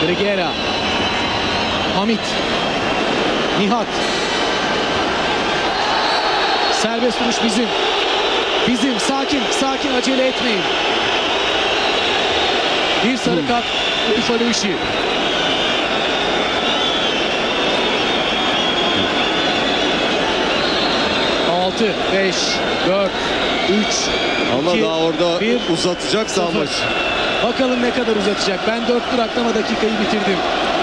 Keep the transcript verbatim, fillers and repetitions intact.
Trigera. Hamit. Nihat. Serbest vuruş bizim. Bizim. Sakin. Sakin. Acele etmeyin. Bir sarı kart. Urfa işi. altı, beş, dört, üç, Ama iki, daha orada bir, uzatacaksa sıfır. maç. Bakalım ne kadar uzatacak. Ben dört tur atlama dakikayı bitirdim.